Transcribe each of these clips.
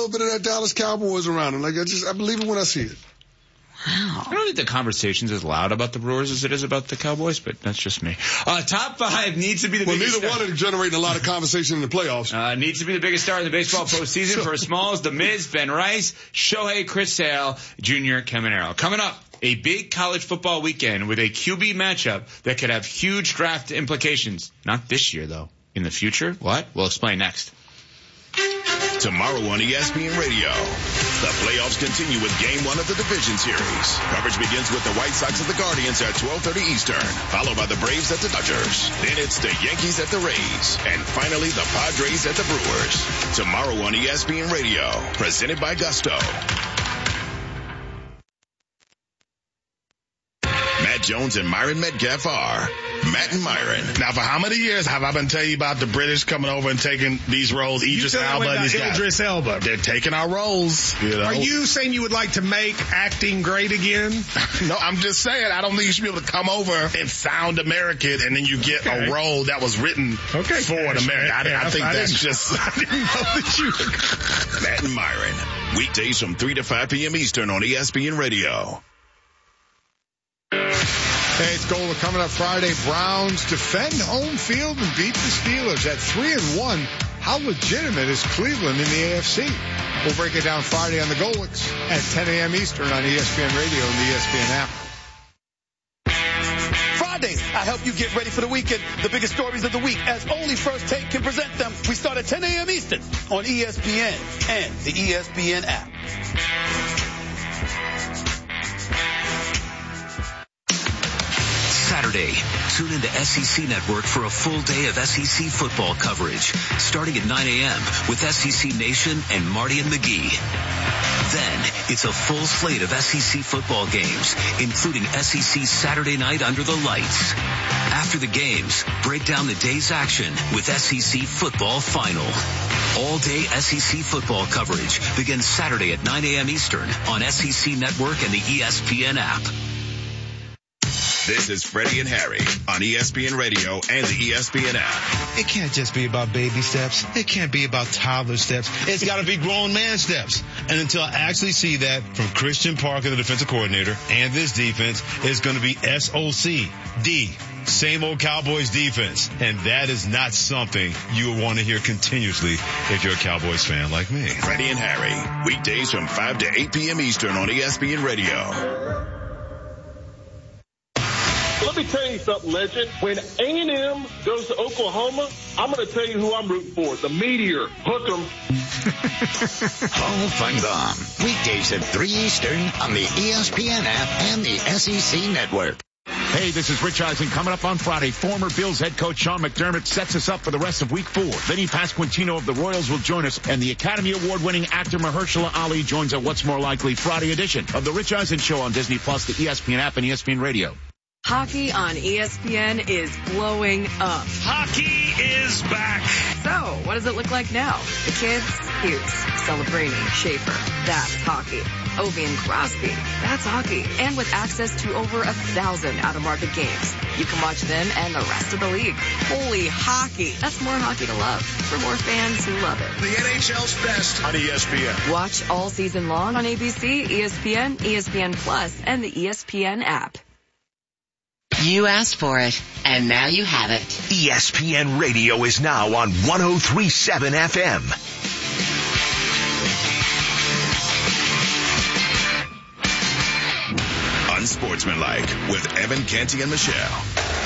little bit of that Dallas Cowboys around him. Like, I believe it when I see it. Wow. I don't think the conversation's as loud about the Brewers as it is about the Cowboys, but that's just me. Top 5 needs to be the biggest neither one are generating a lot of conversation in the playoffs. Needs to be the biggest star in the baseball postseason for as small as The Miz, Ben Rice, Shohei, Chris Sale, Junior Caminero. Coming up, a big college football weekend with a QB matchup that could have huge draft implications. Not this year, though. In the future? What? We'll explain next. Tomorrow on ESPN Radio, the playoffs continue with Game 1 of the Division Series. Coverage begins with the White Sox at the Guardians at 12:30 Eastern, followed by the Braves at the Dodgers. Then it's the Yankees at the Rays, and finally the Padres at the Brewers. Tomorrow on ESPN Radio, presented by Gusto. Matt Jones and Myron Metcalf are Matt and Myron. Now, for how many years have I been telling you about the British coming over and taking these roles? Idris Elba and these guys. Idris Elba. They're taking our roles. You know? Are you saying you would like to make acting great again? No, I'm just saying I don't think you should be able to come over and sound American and then you get a role that was written for an American. I think that's just... I didn't know that you... Matt and Myron. Weekdays from 3 to 5 p.m. Eastern on ESPN Radio. Hey, it's Gola coming up Friday. Browns defend home field and beat the Steelers at 3-1. How legitimate is Cleveland in the AFC? We'll break it down Friday on the Golics at 10 a.m. Eastern on ESPN Radio and the ESPN app. Fridays, I help you get ready for the weekend. The biggest stories of the week, as only First Take can present them. We start at 10 a.m. Eastern on ESPN and the ESPN app. Saturday, tune into SEC Network for a full day of SEC football coverage, starting at 9 a.m. with SEC Nation and Marty and McGee. Then, it's a full slate of SEC football games, including SEC Saturday Night Under the Lights. After the games, break down the day's action with SEC Football Final. All-day SEC football coverage begins Saturday at 9 a.m. Eastern on SEC Network and the ESPN app. This is Freddie and Harry on ESPN Radio and the ESPN app. It can't just be about baby steps. It can't be about toddler steps. It's got to be grown man steps. And until I actually see that from Christian Parker, the defensive coordinator, and this defense, it's going to be SOCD. Same old Cowboys defense. And that is not something you will want to hear continuously if you're a Cowboys fan like me. Freddie and Harry, weekdays from 5 to 8 p.m. Eastern on ESPN Radio. Let me tell you something, legend. When A&M goes to Oklahoma, I'm going to tell you who I'm rooting for. The Meteor. Hook 'em. Hall Fun Bomb. Weekdays at 3 Eastern on the ESPN app and the SEC Network. Hey, this is Rich Eisen. Coming up on Friday, former Bills head coach Sean McDermott sets us up for the rest of Week 4. Vinny Pasquantino of the Royals will join us, and the Academy Award-winning actor Mahershala Ali joins a What's More Likely Friday edition of the Rich Eisen Show on Disney+, the ESPN app, and ESPN Radio. Hockey on ESPN is blowing up. Hockey is back. So, what does it look like now? The kids? Hughes, Celebrini, Schaefer. That's hockey. Ovi and Crosby. That's hockey. And with access to over 1,000 out-of-market games, you can watch them and the rest of the league. Holy hockey. That's more hockey to love for more fans who love it. The NHL's best on ESPN. Watch all season long on ABC, ESPN, ESPN Plus, and the ESPN app. You asked for it, and now you have it. ESPN Radio is now on 103.7 FM. Unsportsmanlike with Evan Canty and Michelle.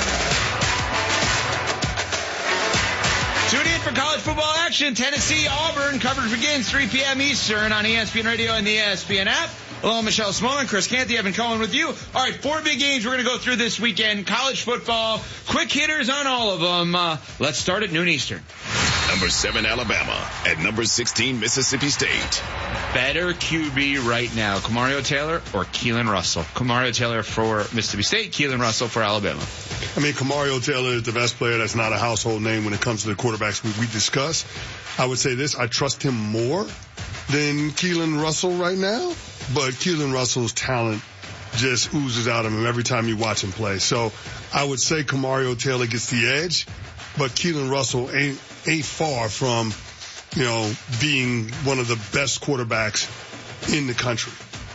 Tune in for college football action. Tennessee, Auburn. Coverage begins 3 p.m. Eastern on ESPN Radio and the ESPN app. Hello, Michelle Smolin, Chris Canty, Evan Cohen with you. All right, 4 big games we're going to go through this weekend. College football, quick hitters on all of them. Let's start at noon Eastern. Number 7, Alabama. At number 16, Mississippi State. Better QB right now, Kamario Taylor or Keelan Russell? Kamario Taylor for Mississippi State, Keelan Russell for Alabama. I mean, Kamario Taylor is the best player. That's not a household name when it comes to the quarterbacks we discuss. I would say this, I trust him more than Keelan Russell right now, but Keelan Russell's talent just oozes out of him every time you watch him play. So I would say Kamario Taylor gets the edge, but Keelan Russell ain't far from being one of the best quarterbacks in the country.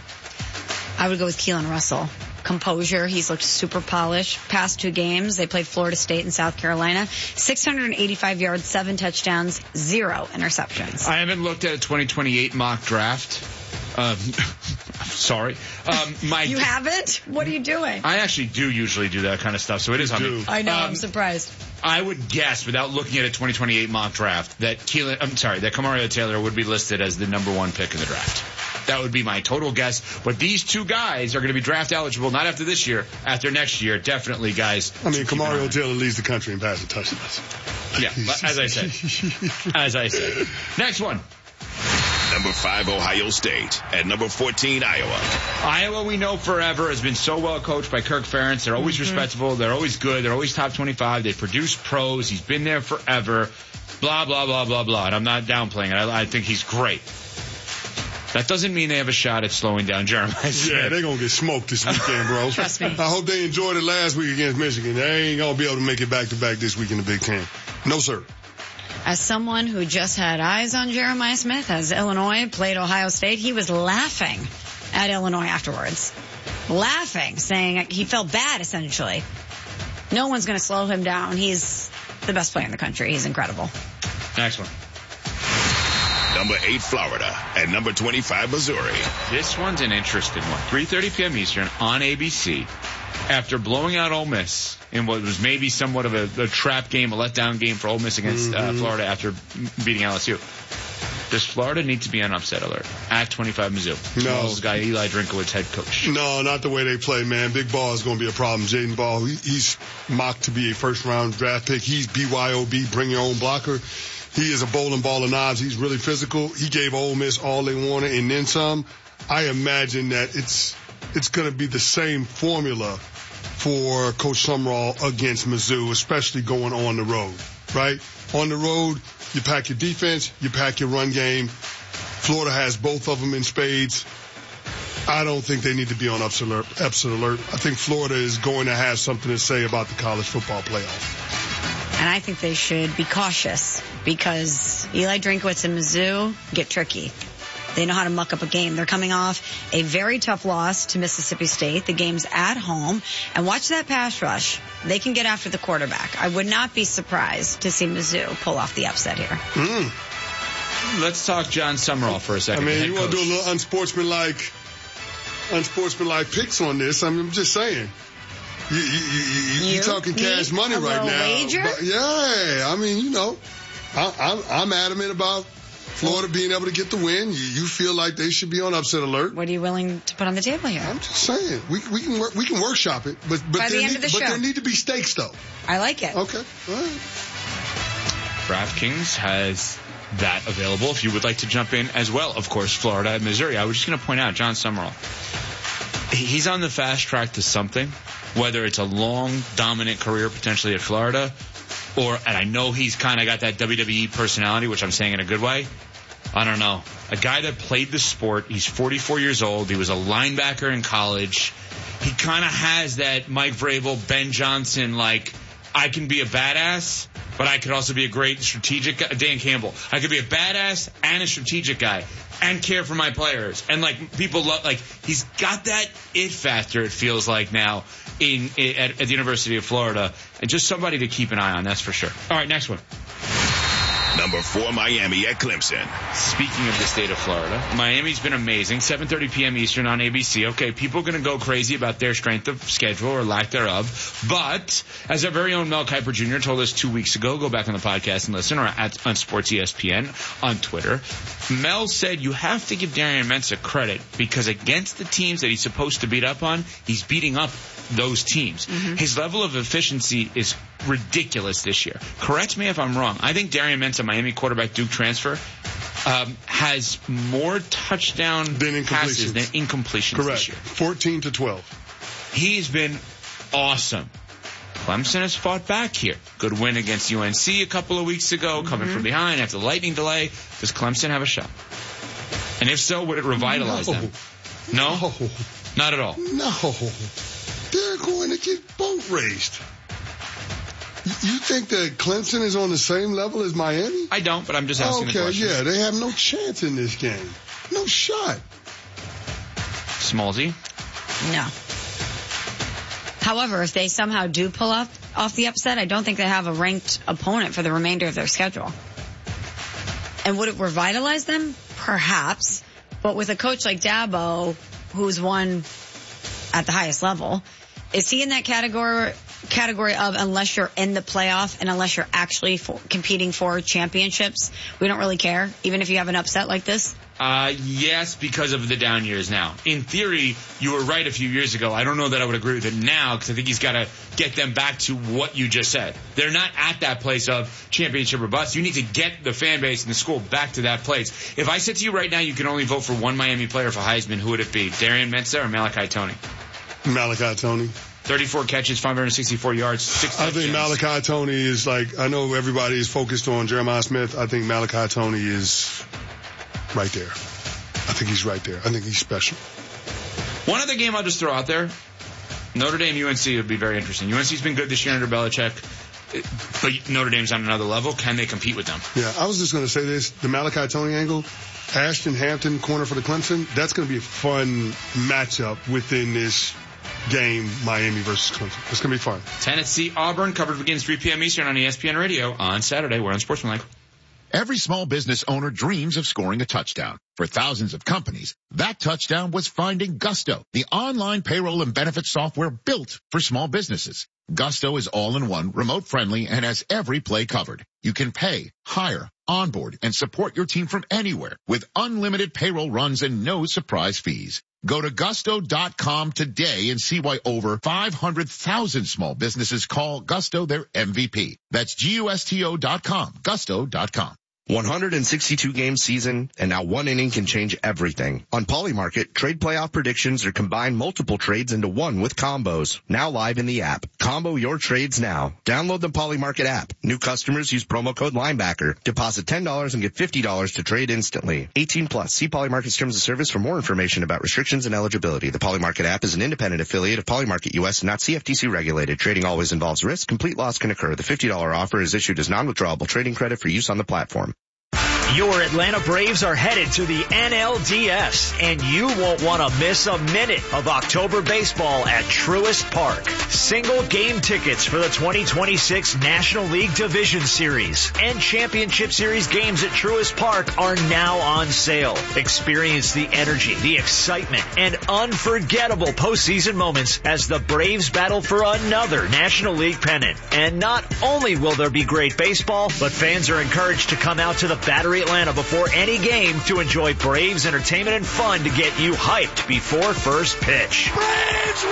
I would go with Keelan Russell. Composure. He's looked super polished. Past 2 games, they played Florida State and South Carolina. 685 yards, 7 touchdowns, 0 interceptions. I haven't looked at a 2028 mock draft. Sorry. You haven't? What are you doing? I actually do usually do that kind of stuff, so it is on me. I know, I'm surprised. I would guess, without looking at a 2028 mock draft, that Kamario Taylor would be listed as the number 1 pick in the draft. That would be my total guess. But these 2 guys are going to be draft eligible, not after this year, after next year. Definitely, guys. I mean, Kamario Taylor leads the country in passing touchdowns. Yeah, as I said. Next one. Number 5, Ohio State. At number 14, Iowa. Iowa, we know forever, has been so well coached by Kirk Ferentz. They're always respectable. They're always good. They're always top 25. They produce pros. He's been there forever. Blah, blah, blah, blah, blah. And I'm not downplaying it. I think he's great. That doesn't mean they have a shot at slowing down Jeremiah Smith. Yeah, they're going to get smoked this weekend, bro. Trust me. I hope they enjoyed it last week against Michigan. They ain't going to be able to make it back-to-back this week in the Big Ten. No, sir. As someone who just had eyes on Jeremiah Smith, as Illinois played Ohio State, he was laughing at Illinois afterwards. Laughing, saying he felt bad, essentially. No one's going to slow him down. He's the best player in the country. He's incredible. Next one. Number 8, Florida. At number 25, Missouri. This one's an interesting one. 3:30 p.m. Eastern on ABC. After blowing out Ole Miss in what was maybe somewhat of a trap game, a letdown game for Ole Miss against Florida after beating LSU. Does Florida need to be on upset alert at 25 Mizzou? No. This guy, Eli Drinkowitz, head coach. No, not the way they play, man. Big Ball is going to be a problem. Jaden Ball, he's mocked to be a first-round draft pick. He's BYOB, bring your own blocker. He is a bowling ball of knives. He's really physical. He gave Ole Miss all they wanted and then some. I imagine that it's going to be the same formula for Coach Summerall against Mizzou, especially going on the road, right? On the road, you pack your defense, you pack your run game. Florida has both of them in spades. I don't think they need to be on upset alert. I think Florida is going to have something to say about the college football playoff. And I think they should be cautious because Eli Drinkowitz and Mizzou get tricky. They know how to muck up a game. They're coming off a very tough loss to Mississippi State. The game's at home. And watch that pass rush. They can get after the quarterback. I would not be surprised to see Mizzou pull off the upset here. Let's talk John Summerall for a second. I mean, you want to do a little unsportsmanlike picks on this. I'm just saying. You're talking cash money right now. Wager? But yeah, I mean, I'm adamant about Florida being able to get the win. You feel like they should be on upset alert. What are you willing to put on the table here? I'm just saying we can workshop it, but there need to be stakes though. I like it. Okay, all right. DraftKings has that available if you would like to jump in as well. Of course, Florida and Missouri. I was just going to point out John Summerall. He's on the fast track to something, whether it's a long, dominant career potentially at Florida, and I know he's kind of got that WWE personality, which I'm saying in a good way. I don't know. A guy that played the sport, he's 44 years old. He was a linebacker in college. He kind of has that Mike Vrabel, Ben Johnson, like, I can be a badass, but I could also be a great strategic guy. Dan Campbell. I could be a badass and a strategic guy and care for my players. And, like, people love, like, he's got that it factor, it feels like now, at the University of Florida. And just somebody to keep an eye on, that's for sure. All right, next one. Number 4, Miami at Clemson. Speaking of the state of Florida, Miami's been amazing. 7:30 p.m. Eastern on ABC. Okay, people are going to go crazy about their strength of schedule or lack thereof. But as our very own Mel Kiper Jr. told us 2 weeks ago, go back on the podcast and listen, or on Sports ESPN on Twitter, Mel said you have to give Darian Mensah credit because against the teams that he's supposed to beat up on, he's beating up those teams. Mm-hmm. His level of efficiency is ridiculous this year. Correct me if I'm wrong. I think Darian Mensah, Miami quarterback, Duke transfer, has more touchdown passes than incompletions this year. 14 to 12. He's been awesome. Clemson has fought back here. Good win against UNC a couple of weeks ago, coming from behind after the lightning delay. Does Clemson have a shot? And if so, would it revitalize them? No? Not at all. No. They're going to get boat raced. You think that Clemson is on the same level as Miami? I don't, but I'm just asking the question. Okay, yeah, they have no chance in this game. No shot. Smallsy? No. However, if they somehow do pull off the upset, I don't think they have a ranked opponent for the remainder of their schedule. And would it revitalize them? Perhaps. But with a coach like Dabo, who's won at the highest level, is he in that category of unless you're in the playoff and unless you're actually competing for championships, we don't really care, even if you have an upset like this? Yes, because of the down years now. In theory, you were right a few years ago. I don't know that I would agree with it now because I think he's got to get them back to what you just said. They're not at that place of championship or bust. You need to get the fan base and the school back to that place. If I said to you right now you can only vote for one Miami player for Heisman, who would it be? Darian Mensah or Malachi Toney? Malachi Toney. 34 catches, 564 yards, 6 touchdowns. I think Malachi Toney is I know everybody is focused on Jeremiah Smith. I think Malachi Toney is right there. I think he's right there. I think he's special. One other game I'll just throw out there, Notre Dame UNC would be very interesting. UNC's been good this year under Belichick, but Notre Dame's on another level. Can they compete with them? Yeah, I was just going to say this. The Malachi Toney angle, Ashton Hampton, corner for the Clemson, that's going to be a fun matchup within this game, Miami versus Clemson. It's going to be fun. Tennessee, Auburn, coverage begins 3 p.m. Eastern on ESPN Radio on Saturday. We're on Sportsmanlike. Every small business owner dreams of scoring a touchdown. For thousands of companies, that touchdown was finding Gusto, the online payroll and benefits software built for small businesses. Gusto is all-in-one, remote-friendly, and has every play covered. You can pay, hire, onboard, and support your team from anywhere with unlimited payroll runs and no surprise fees. Go to gusto.com today and see why over 500,000 small businesses call Gusto their MVP. That's GUSTO.com, gusto.com. 162-game season, and now one inning can change everything. On Polymarket, trade playoff predictions are combine multiple trades into one with combos. Now live in the app. Combo your trades now. Download the Polymarket app. New customers use promo code Linebacker. Deposit $10 and get $50 to trade instantly. 18 plus. See Polymarket's terms of service for more information about restrictions and eligibility. The Polymarket app is an independent affiliate of Polymarket US, not CFTC regulated. Trading always involves risk. Complete loss can occur. The $50 offer is issued as non-withdrawable trading credit for use on the platform. Your Atlanta Braves are headed to the NLDS, and you won't want to miss a minute of October baseball at Truist Park. Single game tickets for the 2026 National League Division Series and Championship Series games at Truist Park are now on sale. Experience the energy, the excitement, and unforgettable postseason moments as the Braves battle for another National League pennant. And not only will there be great baseball, but fans are encouraged to come out to the Battery Atlanta before any game to enjoy Braves entertainment and fun to get you hyped before first pitch. Braves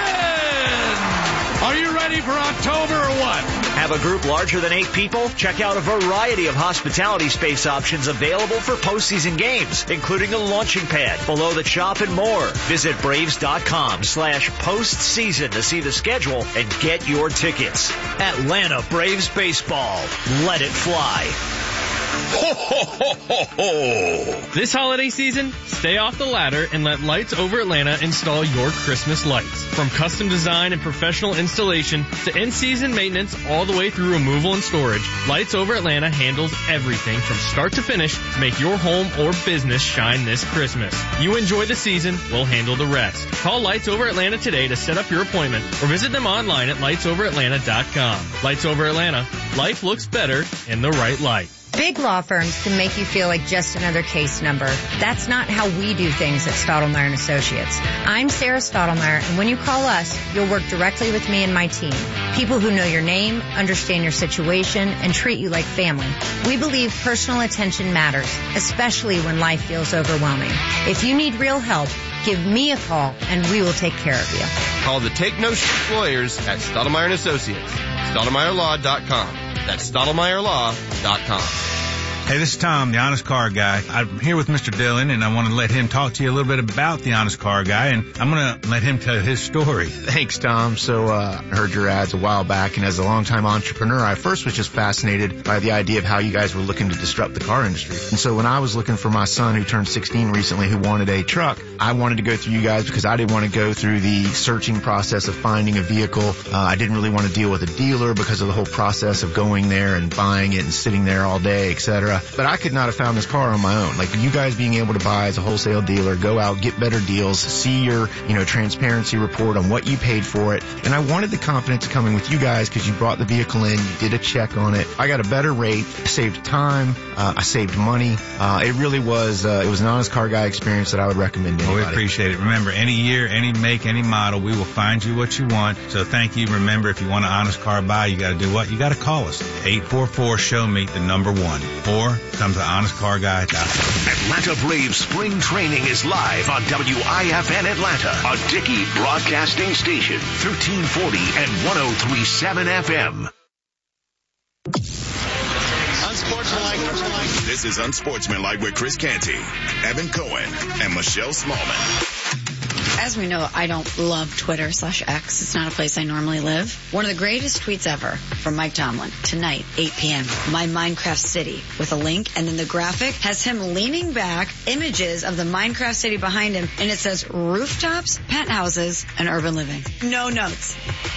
win! Are you ready for October or what? Have a group larger than 8 people? Check out a variety of hospitality space options available for postseason games, including a launching pad, below the chop, and more. Visit Braves.com/postseason to see the schedule and get your tickets. Atlanta Braves Baseball. Let it fly. Ho, ho, ho, ho, ho. This holiday season, stay off the ladder and let Lights Over Atlanta install your Christmas lights. From custom design and professional installation to in-season maintenance all the way through removal and storage, Lights Over Atlanta handles everything from start to finish to make your home or business shine this Christmas. You enjoy the season, we'll handle the rest. Call Lights Over Atlanta today to set up your appointment or visit them online at lightsoveratlanta.com. Lights Over Atlanta. Life looks better in the right light. Big law firms can make you feel like just another case number. That's not how we do things at Stottlemyre & Associates. I'm Sarah Stottlemyre, and when you call us, you'll work directly with me and my team. People who know your name, understand your situation, and treat you like family. We believe personal attention matters, especially when life feels overwhelming. If you need real help, give me a call, and we will take care of you. Call the Take No Shit Lawyers at Stottlemyre & Associates. StottlemyreLaw.com. That's StottlemyreLaw.com. Hey, this is Tom, the Honest Car Guy. I'm here with Mr. Dillon, and I want to let him talk to you a little bit about the Honest Car Guy, and I'm going to let him tell his story. Thanks, Tom. So I heard your ads a while back, and as a longtime entrepreneur, I first was just fascinated by the idea of how you guys were looking to disrupt the car industry. And so when I was looking for my son, who turned 16 recently, who wanted a truck, I wanted to go through you guys because I didn't want to go through the searching process of finding a vehicle. I didn't really want to deal with a dealer because of the whole process of going there and buying it and sitting there all day, etc. But I could not have found this car on my own. Like you guys being able to buy as a wholesale dealer, go out, get better deals, see your, transparency report on what you paid for it. And I wanted the confidence of coming with you guys because you brought the vehicle in, you did a check on it. I got a better rate, I saved time, I saved money. It really was, it was an Honest Car Guy experience that I would recommend to anybody. Well, we appreciate it. Remember, any year, any make, any model, we will find you what you want. So thank you. Remember, if you want an Honest Car Buy, you got to do what? You got to call us. 844-SHOW-ME, the number 1. Or come to honestcarguy.com. Atlanta Braves spring training is live on WIFN Atlanta, a Dickey broadcasting station, 1340 and 103.7 FM. Unsportsmanlike. This is Unsportsmanlike with Chris Canty, Evan Cohen, and Michelle Smallman. As we know, I don't love Twitter/X. It's not a place I normally live. One of the greatest tweets ever from Mike Tomlin. Tonight, 8 p.m., my Minecraft city with a link. And then the graphic has him leaning back, images of the Minecraft city behind him. And it says rooftops, penthouses, and urban living. No notes.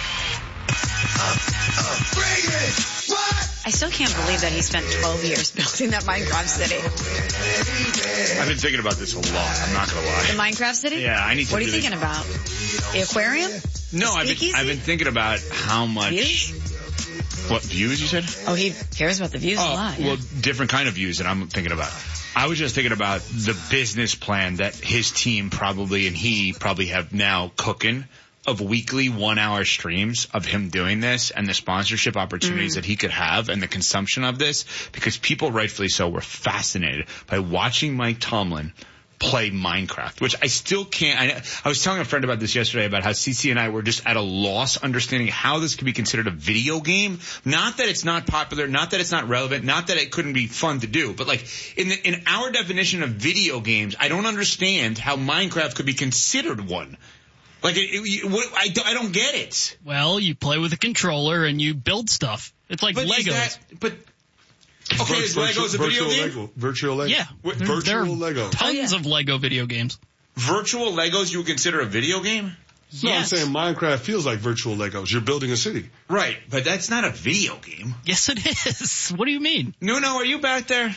Bring it! What? I still can't believe that he spent 12 years building that Minecraft city. I've been thinking about this a lot. I'm not going to lie. The Minecraft city? Yeah, I need to. What are you thinking about? The aquarium? No, I've been thinking about how much. Views? What views you said? Oh, he cares about the views a lot. Yeah. Well, different kind of views that I'm thinking about. I was just thinking about the business plan that his team probably and he probably have now cooking of weekly 1-hour streams of him doing this and the sponsorship opportunities that he could have and the consumption of this, because people rightfully so were fascinated by watching Mike Tomlin play Minecraft, which I still can't. I was telling a friend about this yesterday about how CC and I were just at a loss understanding how this could be considered a video game. Not that it's not popular, not that it's not relevant, not that it couldn't be fun to do, but like in our definition of video games, I don't understand how Minecraft could be considered one. Like, I don't get it. Well, you play with a controller and you build stuff. It's like Legos. Okay, is Legos a video game? Virtual Lego. Yeah. Virtual Lego. Tons of Lego video games. Virtual Legos you would consider a video game? No, yes. I'm saying Minecraft feels like virtual Legos. You're building a city. Right, but that's not a video game. Yes, it is. What do you mean? Nuno, are you back there?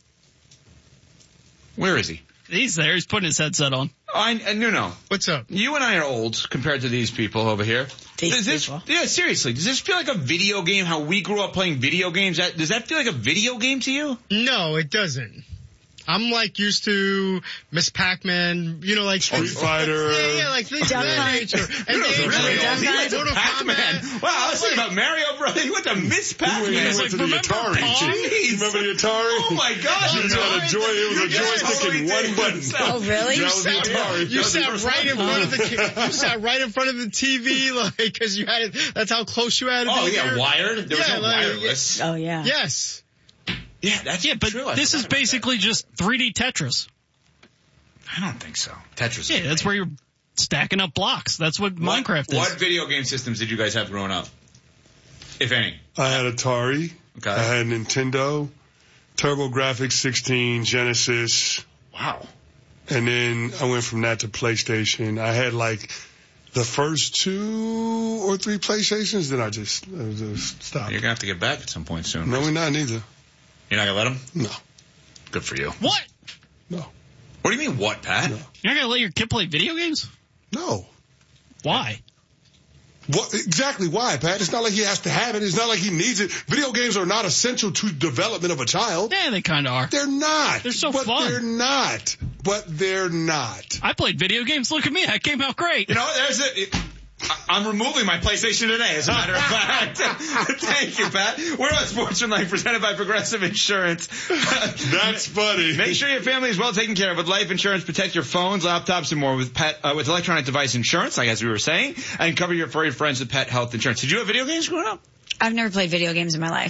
Where is he? He's there. He's putting his headset on. Nuno. What's up? You and I are old compared to these people over here. Yeah, seriously. Does this feel like a video game? How we grew up playing video games? Does that feel like a video game to you? No, it doesn't. I'm like used to Miss Pac-Man, like Street Fighter. Yeah, like things of that nature. And Mortal Kombat. Wow, I was thinking about Mario Bros. You went to Miss Pac-Man. You went to the Atari. Remember the Atari? Oh my gosh! It was a joystick and one button. Oh really? You sat right in front of the. You sat right in front of the TV, like because you had it. That's how close you had it. Oh yeah, wired. There was no wireless. Oh yeah. Yes. Yeah, that's but true. This is basically just 3D Tetris. I don't think so. Tetris. Yeah, that's where you're stacking up blocks. That's what Minecraft is. What video game systems did you guys have growing up, if any? I had Atari. Okay. I had Nintendo, TurboGrafx 16, Genesis. Wow. And then I went from that to PlayStation. I had like the first 2 or 3 PlayStations, then I just stopped. You're going to have to get back at some point soon. No, we're not neither. You're not going to let them? No. Good for you. What? No. What do you mean, what, Pat? No. You're not going to let your kid play video games? No. Why? What exactly? Why, Pat? It's not like he has to have it. It's not like he needs it. Video games are not essential to development of a child. Yeah, they kind of are. They're not. They're so fun. But they're not. I played video games. Look at me. I came out great. I'm removing my PlayStation today, as a matter of fact. Thank you, Pat. We're on Sportsmanlike, presented by Progressive Insurance. That's funny. Make sure your family is well taken care of with life insurance. Protect your phones, laptops, and more with electronic device insurance, like as we were saying, and cover your furry friends with pet health insurance. Did you have video games growing up? I've never played video games in my life.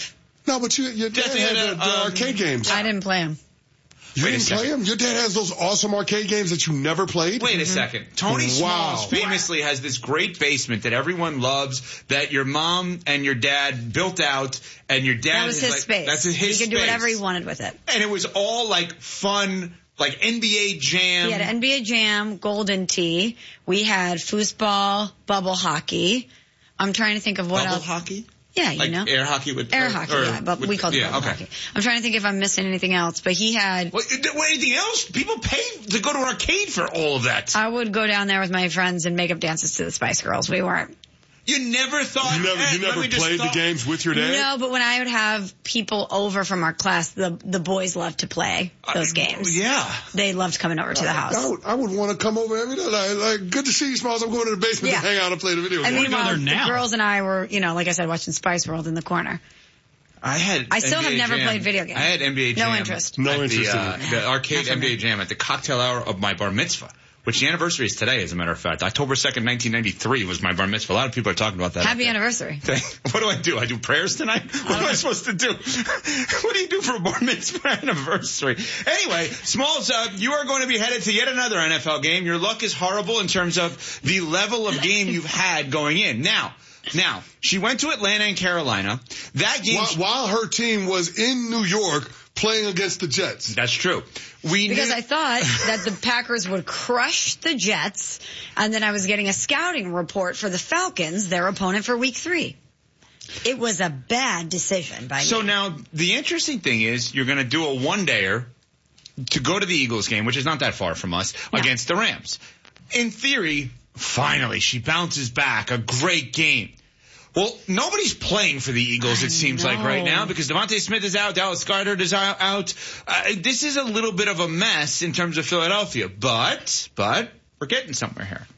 No, but your dad had the arcade games. I didn't play them. You didn't play them? Your dad has those awesome arcade games that you never played? Wait a second. Tony Smalls famously has this great basement that everyone loves, that your mom and your dad built out, and your dad That was his space. That's his space. He could do whatever he wanted with it. And it was all like fun, like NBA Jam. He had NBA Jam, Golden Tee. We had foosball, bubble hockey. I'm trying to think of what else. Bubble hockey? Yeah, you like know. Air hockey with air hockey, yeah, but we called it bubble hockey. I'm trying to think if I'm missing anything else, but he had. What, anything else? People pay to go to an arcade for all of that. I would go down there with my friends and make up dances to the Spice Girls. We weren't. You never thought you never played the games with your dad? No, but when I would have people over from our class, the boys loved to play those games. Yeah. They loved coming over to the house. I would want to come over every day. Like, good to see you, Smalls. I'm going to the basement to hang out and play the video game. And meanwhile, the girls and I were, like I said, watching Spice World in the corner. I still have never played video games. I had NBA Jam. No interest. No interest in the arcade NBA Jam at the cocktail hour of my bar mitzvah. Which the anniversary is today, as a matter of fact. October 2nd, 1993 was my bar mitzvah. A lot of people are talking about that. Happy anniversary. What do? I do prayers tonight? What am I supposed to do? What do you do for a bar mitzvah anniversary? Anyway, Smalls, you are going to be headed to yet another NFL game. Your luck is horrible in terms of the level of game you've had going in. Now, she went to Atlanta and Carolina. That game... While her team was in New York playing against the Jets. That's true. Because I thought that the Packers would crush the Jets, and then I was getting a scouting report for the Falcons, their opponent for Week 3. It was a bad decision by me. So now, the interesting thing is, you're going to do a one-dayer to go to the Eagles game, which is not that far from us, against the Rams. In theory, finally, she bounces back. A great game. Well, nobody's playing for the Eagles, it seems like right now, because Devontae Smith is out, Dallas Goedert is out. This is a little bit of a mess in terms of Philadelphia, but we're getting somewhere here.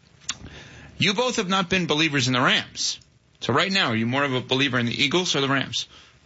You both have not been believers in the Rams. So right now, are you more of a believer in the Eagles or the Rams?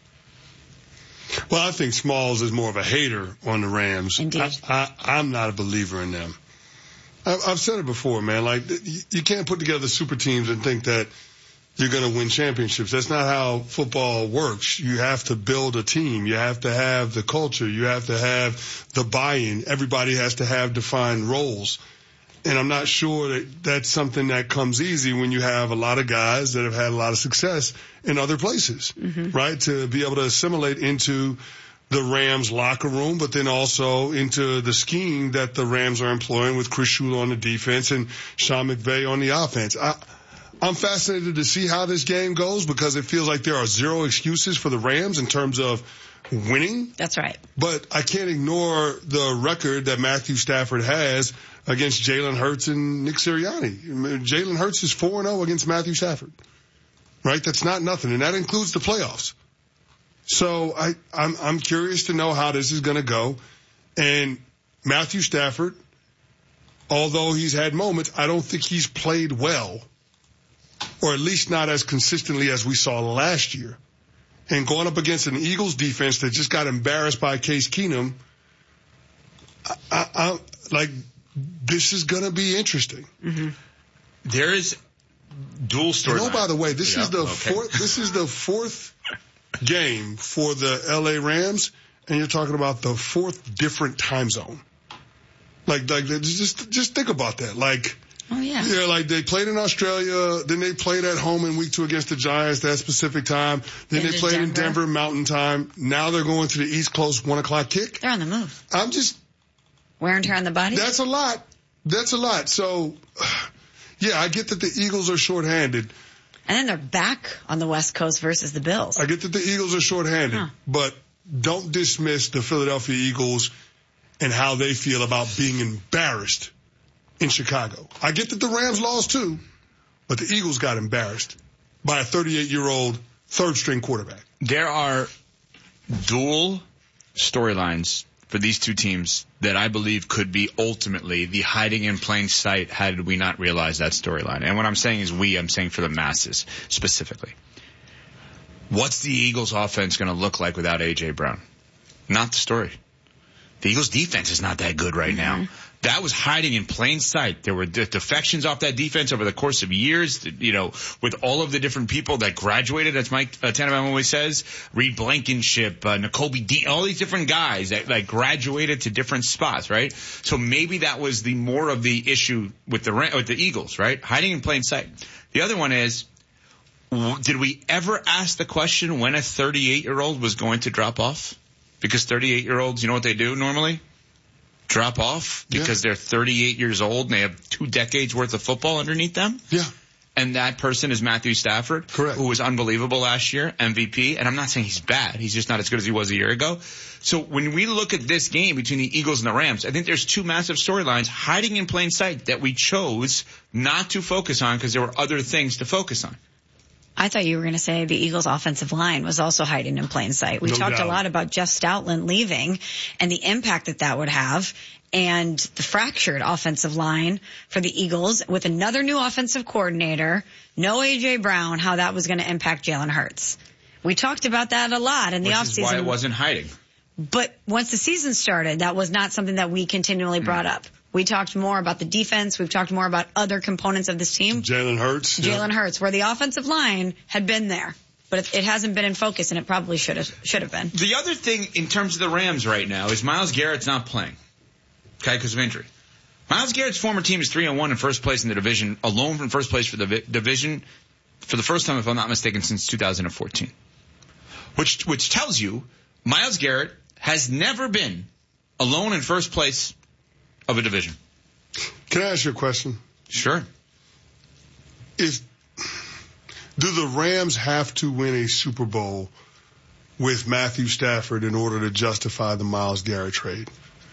Well, I think Smalls is more of a hater on the Rams. Indeed. I'm not a believer in them. I've said it before, man. Like, you can't put together super teams and think that you're going to win championships. That's not how football works. You have to build a team. You have to have the culture. You have to have the buy-in. Everybody has to have defined roles. And I'm not sure that that's something that comes easy when you have a lot of guys that have had a lot of success in other places, right? To be able to assimilate into the Rams locker room, but then also into the scheme that the Rams are employing with Chris Shula on the defense and Sean McVay on the offense. I'm fascinated to see how this game goes because it feels like there are zero excuses for the Rams in terms of winning. That's right. But I can't ignore the record that Matthew Stafford has against Jalen Hurts and Nick Sirianni. Jalen Hurts is 4-0 against Matthew Stafford, right? That's not nothing, and that includes the playoffs. So I'm curious to know how this is going to go. And Matthew Stafford, although he's had moments, I don't think he's played well, or at least not as consistently as we saw last year. And going up against an Eagles defense that just got embarrassed by Case Keenum, this is going to be interesting. There is dual story. Oh, by the way, this is the fourth game for the LA Rams, and you're talking about the fourth different time zone. Just think about that. Oh, yeah. Yeah, like they played in Australia, then they played at home in week 2 against the Giants, that specific time. Then they played in Denver Mountain Time. Now they're going to the East Coast 1 o'clock kick. They're on the move. I'm just... Wear and tear on the body? That's a lot. So, yeah, I get that the Eagles are shorthanded. And then they're back on the West Coast versus the Bills. I get that the Eagles are shorthanded, but don't dismiss the Philadelphia Eagles and how they feel about being embarrassed in Chicago. I get that the Rams lost too, but the Eagles got embarrassed by a 38-year-old third-string quarterback. There are dual storylines for these two teams that I believe could be ultimately the hiding in plain sight had we not realized that storyline. And what I'm saying is I'm saying for the masses specifically. What's the Eagles offense going to look like without A.J. Brown? Not the story. The Eagles defense is not that good right now. That was hiding in plain sight. There were defections off that defense over the course of years, with all of the different people that graduated, as Mike Tannenbaum always says, Reed Blankenship, Nakobe Dean, all these different guys that graduated to different spots, right? So maybe that was the more of the issue with the Eagles, right? Hiding in plain sight. The other one is, did we ever ask the question when a 38-year-old was going to drop off? Because 38-year-olds, you know what they do normally? Drop off because they're 38 years old and they have 2 decades worth of football underneath them. Yeah. And that person is Matthew Stafford, correct, who was unbelievable last year, MVP. And I'm not saying he's bad. He's just not as good as he was a year ago. So when we look at this game between the Eagles and the Rams, I think there's 2 massive storylines hiding in plain sight that we chose not to focus on because there were other things to focus on. I thought you were going to say the Eagles' offensive line was also hiding in plain sight. We talked a lot about Jeff Stoutland leaving and the impact that would have, and the fractured offensive line for the Eagles with another new offensive coordinator, no A.J. Brown, how that was going to impact Jalen Hurts. We talked about that a lot in the offseason. Which is why it wasn't hiding. But once the season started, that was not something that we continually brought up. We talked more about the defense. We've talked more about other components of this team. Jalen Hurts, where the offensive line had been there. But it hasn't been in focus, and it probably should have been. The other thing in terms of the Rams right now is Myles Garrett's not playing, okay, because of injury. Myles Garrett's former team is 3-1 in first place in the division, alone from first place for the division for the first time, if I'm not mistaken, since 2014. Which tells you Myles Garrett has never been alone in first place of a division. Can I ask you a question? Sure. Do the Rams have to win a Super Bowl with Matthew Stafford in order to justify the Myles Garrett trade?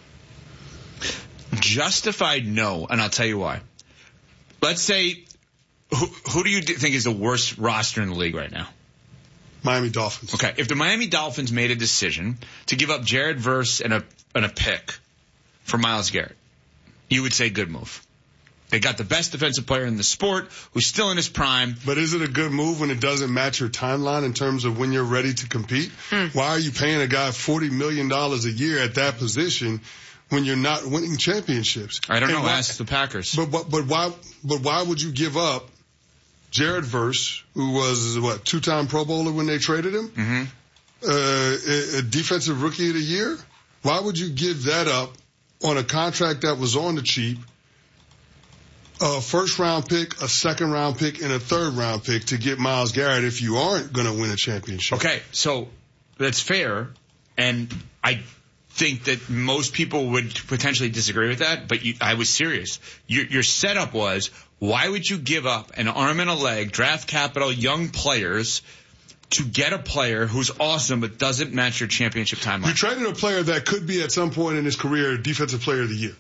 Justified, no, and I'll tell you why. Let's say, who do you think is the worst roster in the league right now? Miami Dolphins. Okay, if the Miami Dolphins made a decision to give up Jared Verse and a pick for Myles Garrett, you would say good move. They got the best defensive player in the sport who's still in his prime. But is it a good move when it doesn't match your timeline in terms of when you're ready to compete? Why are you paying a guy $40 million a year at that position when you're not winning championships? I don't know. Ask the Packers. But why would you give up Jared Verse, who was, 2-time Pro Bowler when they traded him? Mm-hmm. A defensive rookie of the year? Why would you give that up on a contract that was on the cheap, a first-round pick, a second-round pick, and a third-round pick to get Myles Garrett if you aren't going to win a championship? Okay, so that's fair, and I think that most people would potentially disagree with that, but I was serious. Your setup was, why would you give up an arm and a leg, draft capital, young players, to get a player who's awesome but doesn't match your championship timeline? You traded a player that could be at some point in his career defensive player of the year.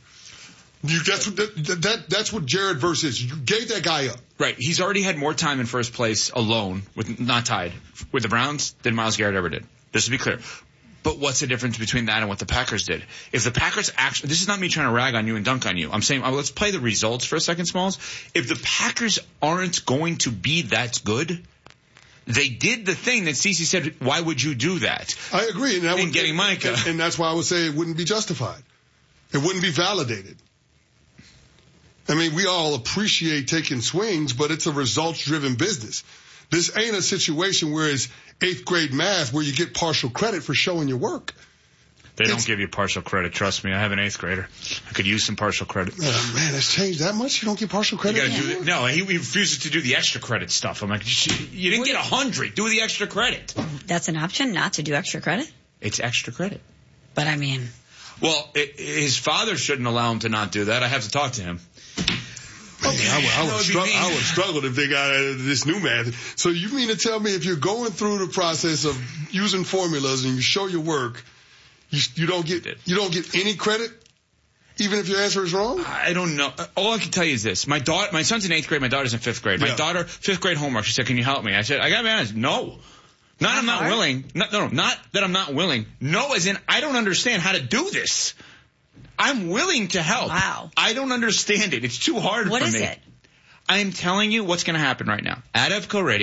That's what Jared Verse is. You gave that guy up. Right. He's already had more time in first place alone, not tied, with the Browns than Myles Garrett ever did. Just to be clear. But what's the difference between that and what the Packers did? If the Packers actually, this is not me trying to rag on you and dunk on you. I'm saying, let's play the results for a second, Smalls. If the Packers aren't going to be that good, they did the thing that Cece said, why would you do that? I agree. And getting Micah. And that's why I would say it wouldn't be justified. It wouldn't be validated. I mean, we all appreciate taking swings, but it's a results-driven business. This ain't a situation where it's 8th grade math where you get partial credit for showing your work. They don't give you partial credit. Trust me. I have an 8th grader. I could use some partial credit. Man, it's changed that much? You don't get partial credit? You gotta do no, he refuses to do the extra credit stuff. I'm like, you didn't get 100. Do the extra credit. That's an option, not to do extra credit? It's extra credit. But I mean... Well, his father shouldn't allow him to not do that. I have to talk to him. Okay, I would struggle if they got this new math. So you mean to tell me if you're going through the process of using formulas and you show your work, you don't get any credit, even if your answer is wrong? I don't know. All I can tell you is this: my son's in 8th grade, my daughter's in 5th grade. My daughter, 5th grade homework. She said, "Can you help me?" I said, "I gotta be honest, no." Not I'm not willing. No, not that I'm not willing. No, as in I don't understand how to do this. I'm willing to help. Wow. I don't understand it. It's too hard for me. What is it? I'm telling you what's going to happen right now. At EFCO Radio,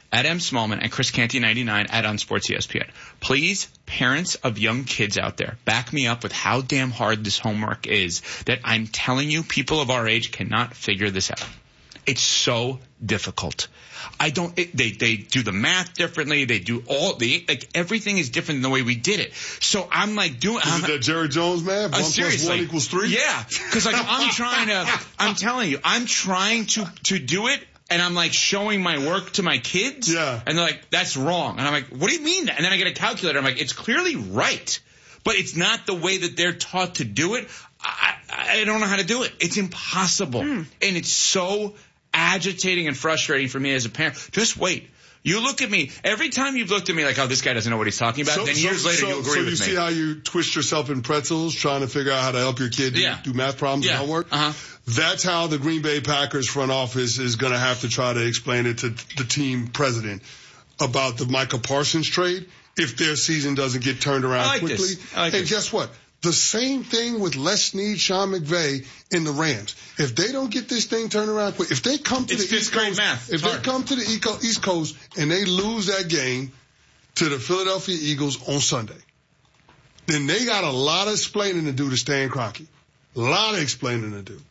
at M. Smallman, and Chris Canty 99 at Unsports ESPN. Please, parents of young kids out there, back me up with how damn hard this homework is that I'm telling you people of our age cannot figure this out. It's so difficult. They do the math differently. They do everything is different than the way we did it. So I'm like doing. Is it that Jerry Jones math? 1 + 1 = 3? Yeah. Cause like I'm telling you, I'm trying to do it. And I'm like showing my work to my kids. Yeah. And they're like, that's wrong. And I'm like, what do you mean? And then I get a calculator. I'm like, it's clearly right. But it's not the way that they're taught to do it. I don't know how to do it. It's impossible. And it's so agitating and frustrating for me as a parent. Just wait. You look at me. Every time you've looked at me like, oh, this guy doesn't know what he's talking about, then years later you agree with me. So you see how you twist yourself in pretzels trying to figure out how to help your kid do math problems and homework? That's how the Green Bay Packers front office is going to have to try to explain it to the team president about the Micah Parsons trade if their season doesn't get turned around quickly. And guess what? The same thing with Les Snead, Sean McVay, and the Rams. If they don't get this thing turned around quick, if they come to the East Coast, if they come to the East Coast and they lose that game to the Philadelphia Eagles on Sunday, then they got a lot of explaining to do to Stan Kroenke. A lot of explaining to do.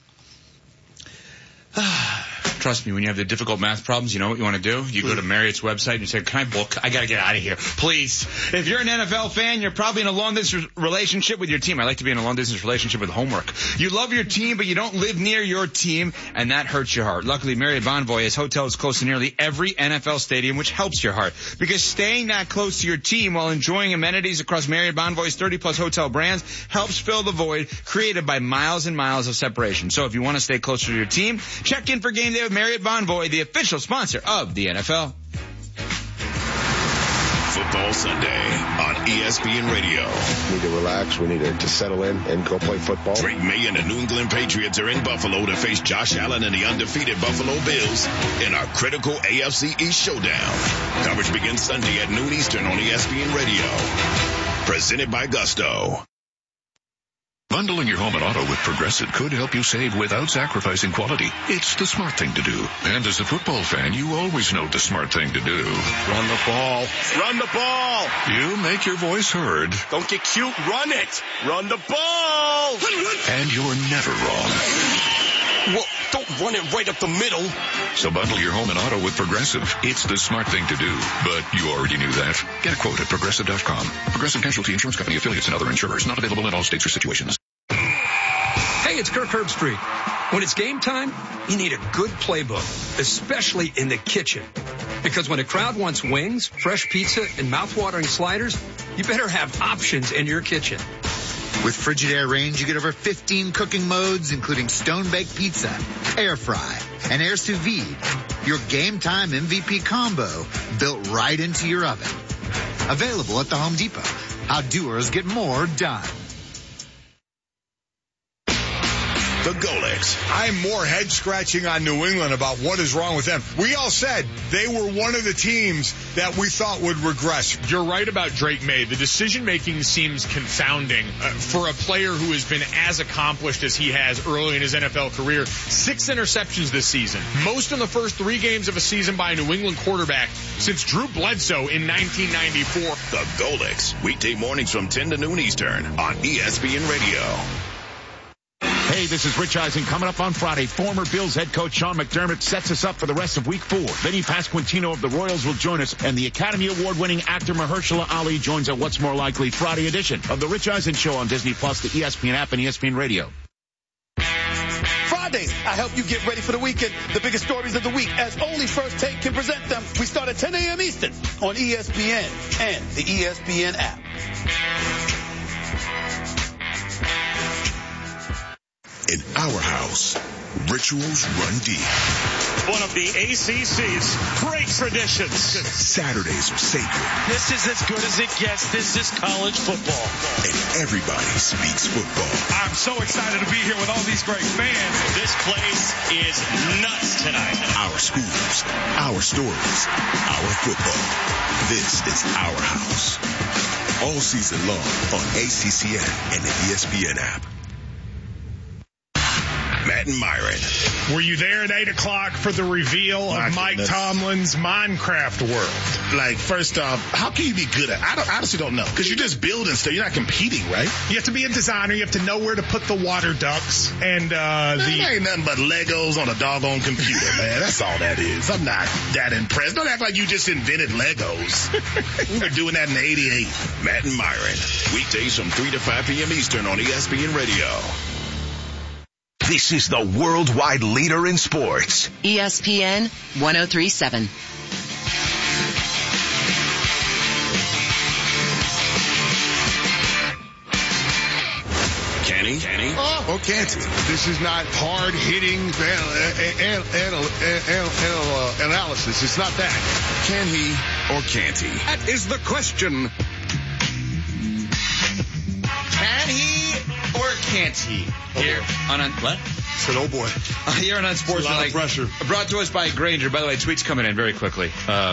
Trust me, when you have the difficult math problems, you know what you want to do? You go to Marriott's website and you say, can I book? I got to get out of here. Please. If you're an NFL fan, you're probably in a long-distance relationship with your team. I like to be in a long-distance relationship with homework. You love your team, but you don't live near your team, and that hurts your heart. Luckily, Marriott Bonvoy has hotels close to nearly every NFL stadium, which helps your heart. Because staying that close to your team while enjoying amenities across Marriott Bonvoy's 30-plus hotel brands helps fill the void created by miles and miles of separation. So if you want to stay closer to your team, check in for game day with Marriott Bonvoy, the official sponsor of the NFL. Football Sunday on ESPN Radio. We need to relax. We need to settle in and go play football. Drake May and the New England Patriots are in Buffalo to face Josh Allen and the undefeated Buffalo Bills in our critical AFC East showdown. Coverage begins Sunday at noon Eastern on ESPN Radio. Presented by Gusto. Bundling your home and auto with Progressive could help you save without sacrificing quality. It's the smart thing to do. And as a football fan, you always know the smart thing to do. Run the ball. Run the ball. You make your voice heard. Don't get cute. Run it. Run the ball. And you're never wrong. Well, don't run it right up the middle. So bundle your home and auto with Progressive. It's the smart thing to do. But you already knew that. Get a quote at Progressive.com. Progressive Casualty Insurance Company, affiliates, and other insurers. Not available in all states or situations. Hey, it's Kirk Herbstreit. When it's game time, you need a good playbook, especially in the kitchen. Because when a crowd wants wings, fresh pizza, and mouth-watering sliders, you better have options in your kitchen. With Frigidaire Range, you get over 15 cooking modes, including stone-baked pizza, air fry, and air sous vide. Your game time MVP combo built right into your oven. Available at the Home Depot. How doers get more done. The Golics. I'm more head scratching on New England about what is wrong with them. We all said they were one of the teams that we thought would regress. You're right about Drake May. The decision-making seems confounding for a player who has been as accomplished as he has early in his NFL career. 6 interceptions this season. Most in the first 3 games of a season by a New England quarterback since Drew Bledsoe in 1994. The Golics. Weekday mornings from 10 to noon Eastern on ESPN Radio. Hey, this is Rich Eisen. Coming up on Friday, former Bills head coach Sean McDermott sets us up for the rest of Week 4. Vinny Pasquantino of the Royals will join us, and the Academy Award-winning actor Mahershala Ali joins a What's More Likely Friday edition of The Rich Eisen Show on Disney+, the ESPN app, and ESPN Radio. Fridays, I help you get ready for the weekend. The biggest stories of the week, as only First Take can present them. We start at 10 a.m. Eastern on ESPN and the ESPN app. In our house, rituals run deep. One of the ACC's great traditions. Saturdays are sacred. This is as good as it gets. This is college football. And everybody speaks football. I'm so excited to be here with all these great fans. This place is nuts tonight. Our schools, our stories, our football. This is our house. All season long on ACCN and the ESPN app. Matt Matt and Myron. Were you there at 8 o'clock for the reveal of Mike Tomlin's Minecraft world? Like, first off, how can you be good at it? I honestly don't know. Because you're just building stuff. You're not competing, right? You have to be a designer. You have to know where to put the water ducts. And there ain't nothing but Legos on a doggone computer, man. That's all that is. I'm not that impressed. Don't act like you just invented Legos. We were doing that in 88. Matt and Myron. Weekdays from 3 to 5 p.m. Eastern on ESPN Radio. This is the worldwide leader in sports. ESPN 103.7. Kenny? Or Canty. This is not hard-hitting analysis. It's not that. Can he or can't he? That is the question. Can he or can't he? Here on what? Said, oh boy. Here on Unsportsmanlike. A lot of pressure. Brought to us by Grainger. By the way, tweets coming in very quickly.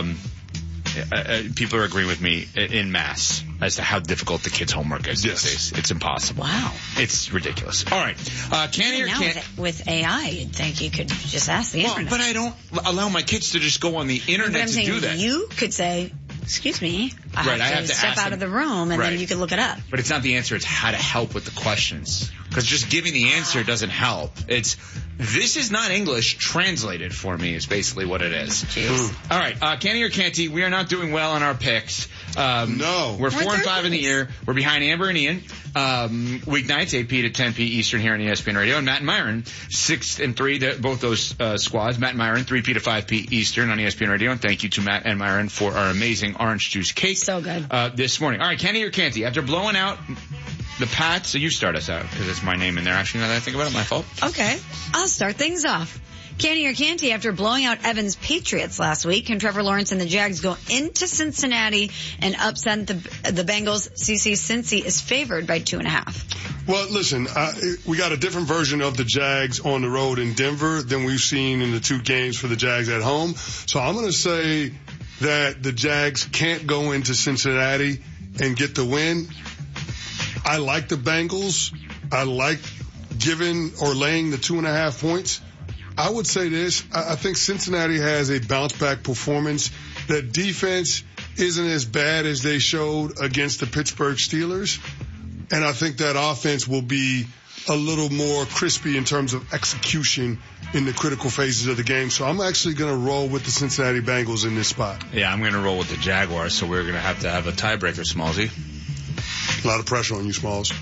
People are agreeing with me in mass as to how difficult the kids' homework is these days. It's impossible. Wow. It's ridiculous. All right. Can he or can't? With AI, you'd think you could just ask the internet. But I don't allow my kids to just go on the internet to do that. You could say, excuse me, I have to step out of the room, and then you can look it up. But it's not the answer. It's how to help with the questions. Because just giving the answer doesn't help. This is not English translated for me is basically what it is. All right. Can he or can't he? We are not doing well on our picks. No. We're 4 and 5 in the year. We're behind Amber and Ian. Weeknights, 8 p to 10 p Eastern here on ESPN Radio. And Matt and Myron, 6 and 3, both those squads. Matt and Myron, 3 p to 5 p Eastern on ESPN Radio. And thank you to Matt and Myron for our amazing orange juice cake. So good. This morning. All right, can he or can't he? After blowing out the Pats, so you start us out, because it's my name in there, actually, now that I think about it, my fault. Okay, I'll start things off. Can he or can't he? After blowing out Evans' Patriots last week, can Trevor Lawrence and the Jags go into Cincinnati and upset the Bengals? CC Cincy is favored by 2.5. Well, listen, we got a different version of the Jags on the road in Denver than we've seen in the 2 games for the Jags at home. So I'm going to say that the Jags can't go into Cincinnati and get the win. I like the Bengals. I like giving or laying the 2.5 points. I would say this. I think Cincinnati has a bounce-back performance. That defense isn't as bad as they showed against the Pittsburgh Steelers. And I think that offense will be a little more crispy in terms of execution in the critical phases of the game. So I'm actually going to roll with the Cincinnati Bengals in this spot. Yeah, I'm going to roll with the Jaguars, so we're going to have a tiebreaker, Smallsy. A lot of pressure on you, Smalls.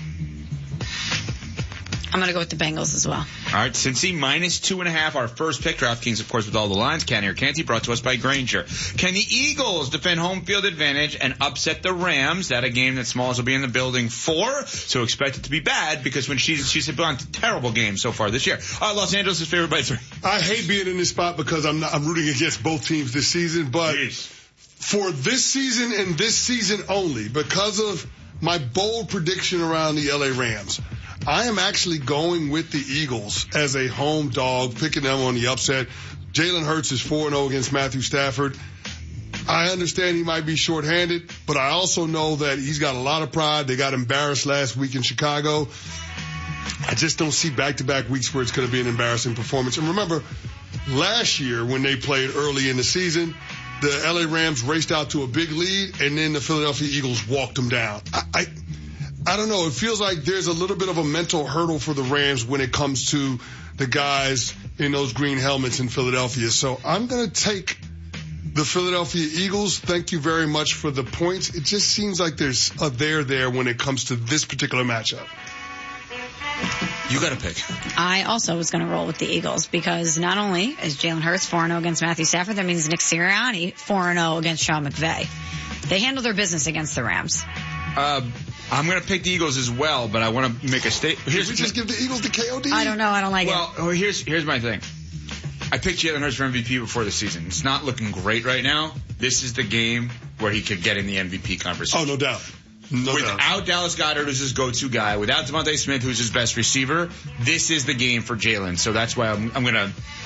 I'm going to go with the Bengals as well. All right, Cincy minus 2.5. Our first pick, DraftKings, of course, with all the lines. Can he or can't he? Brought to us by Grainger. Can the Eagles defend home field advantage and upset the Rams? That a game that Smalls will be in the building for. So expect it to be bad because when she's on terrible games so far this year. Los Angeles is favored by 3. I hate being in this spot because I'm rooting against both teams this season. But for this season and this season only, because of my bold prediction around the LA Rams, I am actually going with the Eagles as a home dog, picking them on the upset. Jalen Hurts is 4-0 against Matthew Stafford. I understand he might be shorthanded, but I also know that he's got a lot of pride. They got embarrassed last week in Chicago. I just don't see back-to-back weeks where it's going to be an embarrassing performance. And remember, last year when they played early in the season, the LA Rams raced out to a big lead, and then the Philadelphia Eagles walked them down. I don't know. It feels like there's a little bit of a mental hurdle for the Rams when it comes to the guys in those green helmets in Philadelphia. So I'm going to take the Philadelphia Eagles. Thank you very much for the points. It just seems like there's a there when it comes to this particular matchup. You got to pick. I also was going to roll with the Eagles because not only is Jalen Hurts 4-0 against Matthew Stafford, that means Nick Sirianni 4-0 against Sean McVay. They handle their business against the Rams. I'm going to pick the Eagles as well, but I want to make a statement. Should we just give the Eagles the KOD? I don't know. I don't like it. Well, here's my thing. I picked Jalen Hurts for MVP before the season. It's not looking great right now. This is the game where he could get in the MVP conversation. Oh, no doubt. Without Dallas Goedert, who's his go-to guy, without Devontae Smith, who's his best receiver, this is the game for Jalen. So that's why I'm going to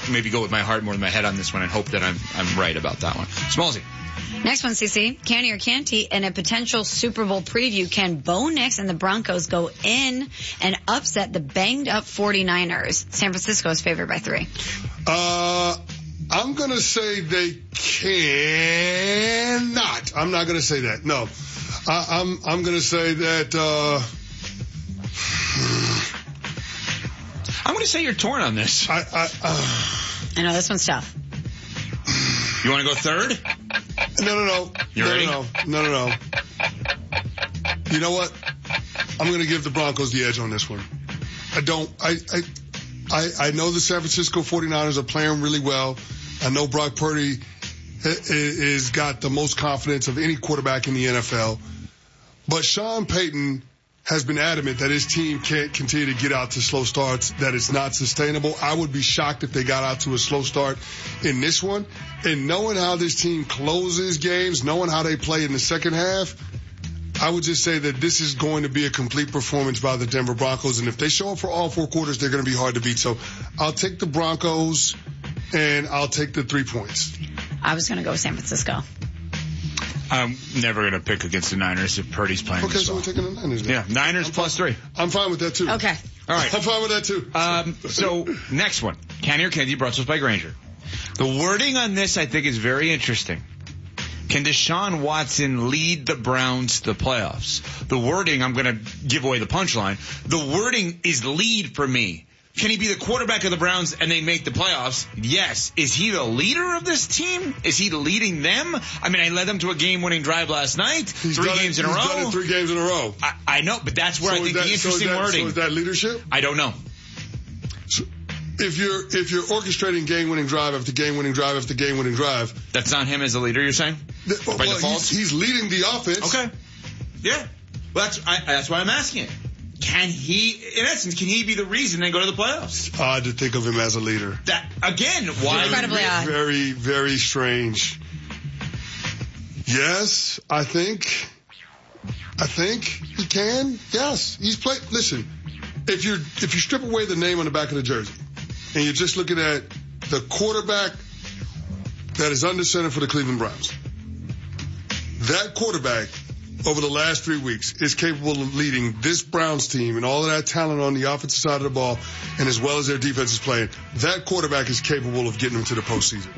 maybe go with my heart more than my head on this one and hope that I'm right about that one. Smallsy. Next one, CC. Canny or Canty, in a potential Super Bowl preview, can Bo Nix and the Broncos go in and upset the banged-up 49ers? San Francisco is favored by 3. I'm going to say they cannot. I'm not going to say that. No. I'm going to say that, I'm going to say you're torn on this. I know, this one's tough. You want to go third? No. You ready? No. You know what? I'm going to give the Broncos the edge on this one. I know the San Francisco 49ers are playing really well. I know Brock Purdy is got the most confidence of any quarterback in the NFL. But Sean Payton has been adamant that his team can't continue to get out to slow starts, that it's not sustainable. I would be shocked if they got out to a slow start in this one. And knowing how this team closes games, knowing how they play in the second half, I would just say that this is going to be a complete performance by the Denver Broncos. And if they show up for all 4 quarters, they're going to be hard to beat. So I'll take the Broncos, and I'll take the 3 points. I was going to go San Francisco. I'm never going to pick against the Niners if Purdy's playing. Okay, so we're taking the Niners then. Yeah, Niners plus 3. I'm fine with that, too. Okay. All right. I'm fine with that, too. So, next one. Canny or Candy, brought to us by Grainger. The wording on this, I think, is very interesting. Can Deshaun Watson lead the Browns to the playoffs? The wording, I'm going to give away the punchline. The wording is lead for me. Can he be the quarterback of the Browns and they make the playoffs? Yes. Is he the leader of this team? Is he leading them? I mean, I led them to a game-winning drive last night. He's 3 games in a row. He's done it 3 games in a row. I know, but that's where I think the interesting wording. So is that leadership? I don't know. So if you're orchestrating game-winning drive after game-winning drive after game-winning drive, that's not him as a leader, you're saying? By default? He's leading the offense. Okay. Yeah. Well, that's why I'm asking it. Can he, in essence, be the reason they go to the playoffs? Odd to think of him as a leader. That, again, why? Incredibly odd. Very, very strange. Yes, I think he can. Yes, he's played. Listen, if you strip away the name on the back of the jersey and you're just looking at the quarterback that is under center for the Cleveland Browns, that quarterback over the last 3 weeks is capable of leading this Browns team and all of that talent on the offensive side of the ball, and as well as their defense is playing, that quarterback is capable of getting them to the postseason.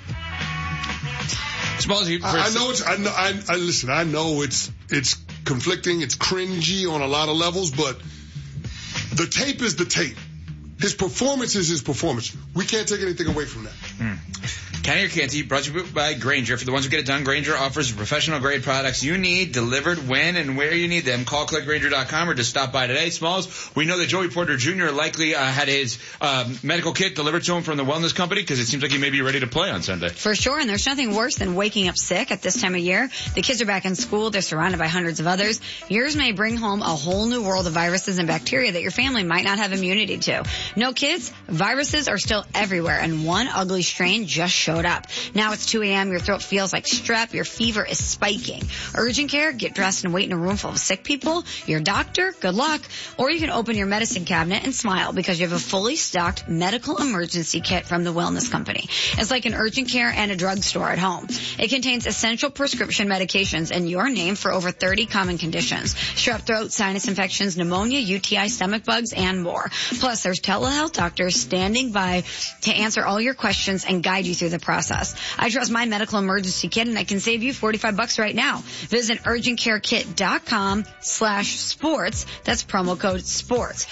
I know it's conflicting, it's cringy on a lot of levels, but the tape is the tape. His performance is his performance. We can't take anything away from that. Canny or Canty, brought to you by Grainger. For the ones who get it done, Grainger offers professional-grade products you need delivered when and where you need them. Call clickgrainger.com or just stop by today. Smalls, we know that Joey Porter Jr. likely had his medical kit delivered to him from the wellness company because it seems like he may be ready to play on Sunday. For sure, and there's nothing worse than waking up sick at this time of year. The kids are back in school. They're surrounded by hundreds of others. Yours may bring home a whole new world of viruses and bacteria that your family might not have immunity to. No kids, viruses are still everywhere, and one ugly strain just showed up. Now it's 2 a.m., your throat feels like strep, your fever is spiking. Urgent care, get dressed and wait in a room full of sick people. Your doctor, good luck. Or you can open your medicine cabinet and smile because you have a fully stocked medical emergency kit from the Wellness Company. It's like an urgent care and a drugstore at home. It contains essential prescription medications in your name for over 30 common conditions. Strep throat, sinus infections, pneumonia, UTI, stomach bugs, and more. Plus, there's telehealth doctors standing by to answer all your questions and guide you through the process. I trust my medical emergency kit, and I can save you $45 right now. Visit urgentcarekit.com/sports. That's promo code sports.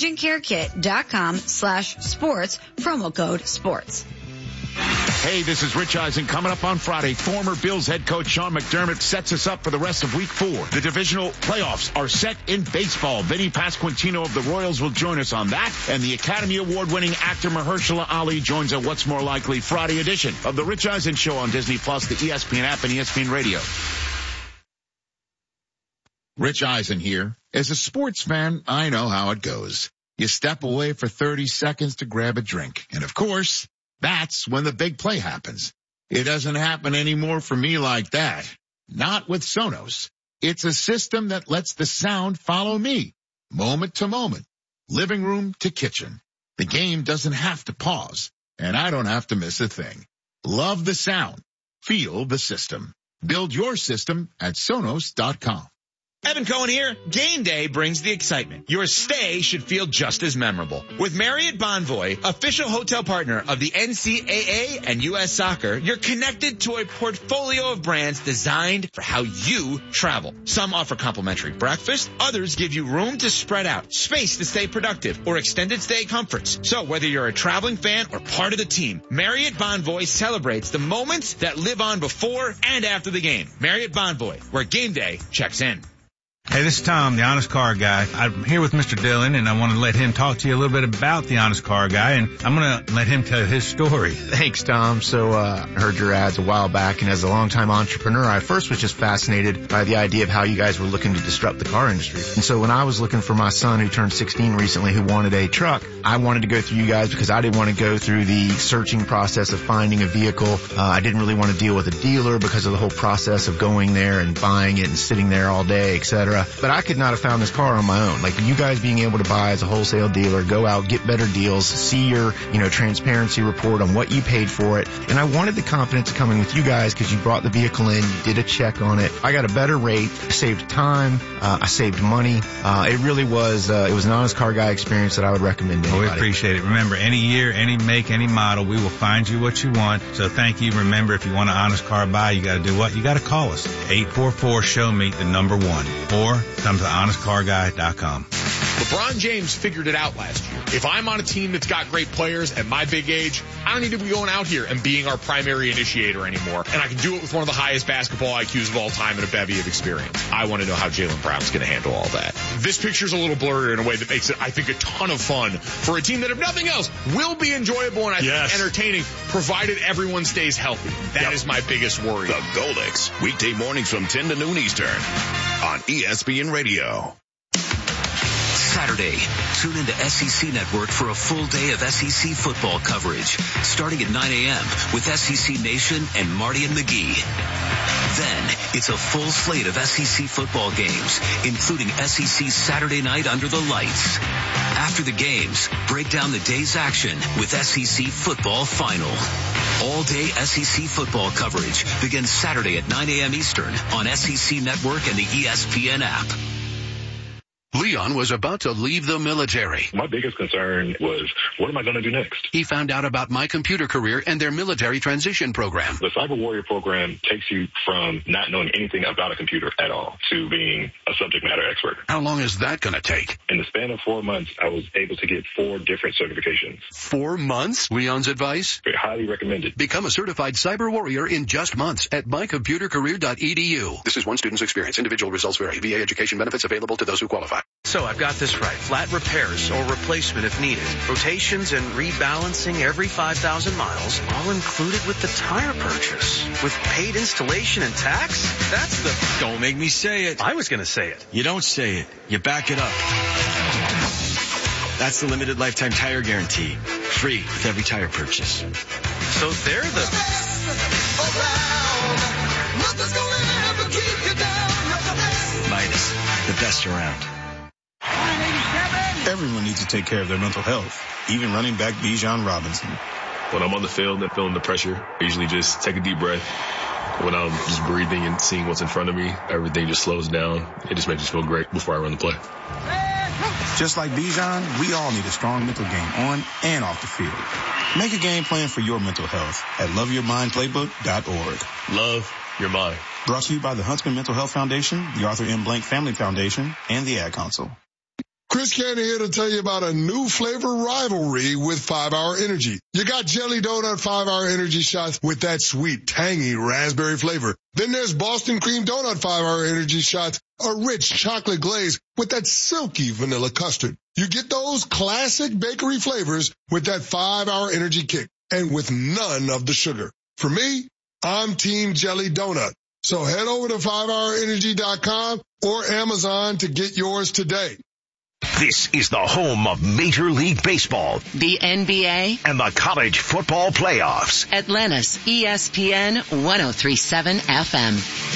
urgentcarekit.com/sports. Promo code sports. Hey, this is Rich Eisen. Coming up on Friday, former Bills head coach Sean McDermott sets us up for the rest of Week 4. The divisional playoffs are set in baseball. Vinny Pasquantino of the Royals will join us on that, and the Academy Award-winning actor Mahershala Ali joins a What's More Likely Friday edition of the Rich Eisen Show on Disney+, the ESPN app, and ESPN Radio. Rich Eisen here. As a sports fan, I know how it goes. You step away for 30 seconds to grab a drink, and of course, that's when the big play happens. It doesn't happen anymore for me like that. Not with Sonos. It's a system that lets the sound follow me, moment to moment, living room to kitchen. The game doesn't have to pause. and I don't have to miss a thing. Love the sound. Feel the system. Build your system at Sonos.com. Evan Cohen here. Game day brings the excitement. Your stay should feel just as memorable. With Marriott Bonvoy, official hotel partner of the NCAA and U.S. Soccer, you're connected to a portfolio of brands designed for how you travel. Some offer complimentary breakfast. Others give you room to spread out, space to stay productive, or extended stay comforts. So whether you're a traveling fan or part of the team, Marriott Bonvoy celebrates the moments that live on before and after the game. Marriott Bonvoy, where game day checks in. Hey, this is Tom, the Honest Car Guy. I'm here with Mr. Dillon, and I want to let him talk to you a little bit about the Honest Car Guy, and I'm going to let him tell his story. Thanks, Tom. So, I heard your ads a while back, and as a longtime entrepreneur, I first was just fascinated by the idea of how you guys were looking to disrupt the car industry. And so when I was looking for my son who turned 16 recently who wanted a truck, I wanted to go through you guys because I didn't want to go through the searching process of finding a vehicle. I didn't really want to deal with a dealer because of the whole process of going there and buying it and sitting there all day, etc. But I could not have found this car on my own. Like you guys being able to buy as a wholesale dealer, go out, get better deals, see your, transparency report on what you paid for it. And I wanted the confidence of coming with you guys because you brought the vehicle in, you did a check on it. I got a better rate, saved time, I saved money. It really was, it was an Honest Car Guy experience that I would recommend to anybody. We appreciate it. Remember, any year, any make, any model, we will find you what you want. So thank you. Remember, if you want an Honest Car Buy, you got to do what? You got to call us. 844-SHOW-ME, the number 1. Or come to honestcarguy.com. LeBron James figured it out last year. If I'm on a team that's got great players at my big age, I don't need to be going out here and being our primary initiator anymore. And I can do it with one of the highest basketball IQs of all time and a bevy of experience. I want to know how Jaylen Brown's going to handle all that. This picture's a little blurry in a way that makes it, I think, a ton of fun for a team that, if nothing else, will be enjoyable and I think entertaining, provided everyone stays healthy. That is my biggest worry. The Goldex, weekday mornings from 10 to noon Eastern on ESPN Radio. Saturday, tune into SEC Network for a full day of SEC football coverage, starting at 9 a.m. with SEC Nation and Marty and McGee. Then, it's a full slate of SEC football games, including SEC Saturday Night Under the Lights. After the games, break down the day's action with SEC Football Final. All-day SEC football coverage begins Saturday at 9 a.m. Eastern on SEC Network and the ESPN app. Leon was about to leave the military. My biggest concern was, what am I going to do next? He found out about My Computer Career and their military transition program. The Cyber Warrior program takes you from not knowing anything about a computer at all to being a subject matter expert. How long is that going to take? In the span of 4 months, I was able to get 4 different certifications. 4 months? Leon's advice? Highly recommended. Become a certified cyber warrior in just months at mycomputercareer.edu. This is one student's experience. Individual results vary. VA education benefits available to those who qualify. So I've got this right. Flat repairs or replacement if needed. Rotations and rebalancing every 5,000 miles, all included with the tire purchase. With paid installation and tax? That's the... Don't make me say it. I was going to say it. You don't say it. You back it up. That's the limited lifetime tire guarantee. Free with every tire purchase. So they're the... Midas, the best around. Everyone needs to take care of their mental health, even running back Bijan Robinson. When I'm on the field and feeling the pressure, I usually just take a deep breath. When I'm just breathing and seeing what's in front of me, everything just slows down. It just makes me feel great before I run the play. Just like Bijan, we all need a strong mental game on and off the field. Make a game plan for your mental health at loveyourmindplaybook.org. Love your mind. Brought to you by the Huntsman Mental Health Foundation, the Arthur M. Blank Family Foundation, and the Ad Council. Chris Cannon here to tell you about a new flavor rivalry with 5-Hour Energy. You got Jelly Donut 5-Hour Energy shots with that sweet, tangy raspberry flavor. Then there's Boston Cream Donut 5-Hour Energy shots, a rich chocolate glaze with that silky vanilla custard. You get those classic bakery flavors with that 5-Hour Energy kick and with none of the sugar. For me, I'm Team Jelly Donut. So head over to 5hourenergy.com or Amazon to get yours today. This is the home of Major League Baseball, the NBA, and the college football playoffs. Atlanta's ESPN 103.7 FM.